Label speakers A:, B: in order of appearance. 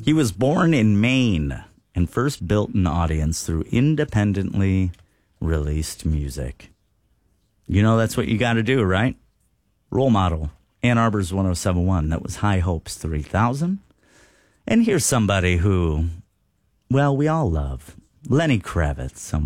A: He was born in Maine and first built an audience through independently released music. You know that's what you got to do, right? Role model, Ann Arbor's 1071. That was High Hopes 3000. And here's somebody who, well, we all love. Lenny Kravitz.